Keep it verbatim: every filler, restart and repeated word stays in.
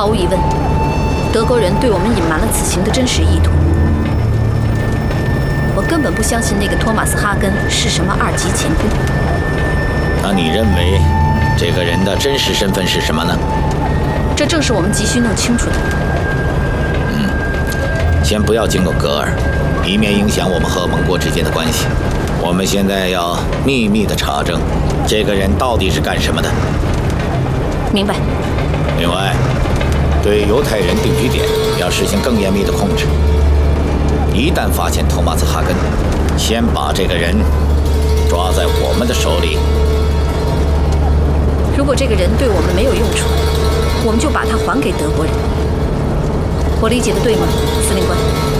毫无疑问，德国人对我们隐瞒了此行的真实意图。我根本不相信那个托马斯·哈根是什么二级前锋。 那你认为这个人的真实身份是什么呢？ 这正是我们急需弄清楚的。 嗯，先不要惊动格尔，以免影响我们和盟国之间的关系。我们现在要秘密地查证这个人到底是干什么的。 明白。 另外，对犹太人定居点要实行更严密的控制。一旦发现托马斯·哈根，先把这个人抓在我们的手里。 如果这个人对我们没有用处，我们就把他还给德国人。我理解的对吗，司令官？